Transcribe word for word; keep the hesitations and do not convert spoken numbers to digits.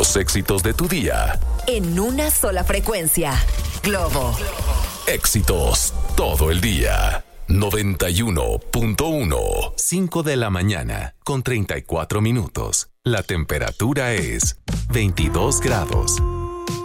Los éxitos de tu día. En una sola frecuencia. Globo. Éxitos todo el día. noventa y uno punto uno. cinco de la mañana con treinta y cuatro minutos. La temperatura es veintidós grados.